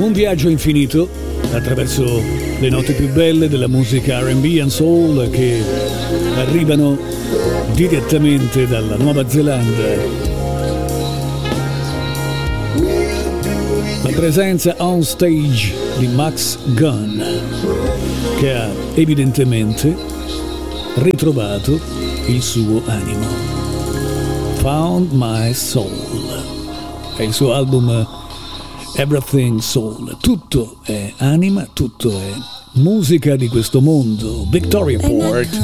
Un viaggio infinito attraverso le note più belle della musica R&B and soul che arrivano direttamente dalla Nuova Zelanda. La presenza on stage di Max Gunn, che ha evidentemente ritrovato il suo animo. Found My Soul è il suo album Everything Soul. Tutto è anima, tutto è musica di questo mondo. Victoria Port.